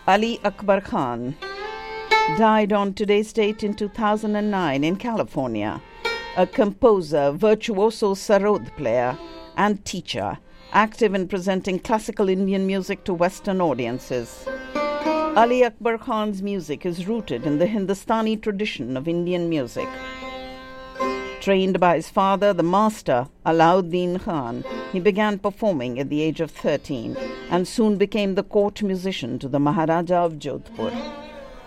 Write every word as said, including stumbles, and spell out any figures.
Ali Akbar Khan died on today's date in two thousand nine in California. A composer, virtuoso sarod player, and teacher, active in presenting classical Indian music to Western audiences. Ali Akbar Khan's music is rooted in the Hindustani tradition of Indian music. Trained by his father, the master, Alauddin Khan, he began performing at the age of thirteen and soon became the court musician to the Maharaja of Jodhpur.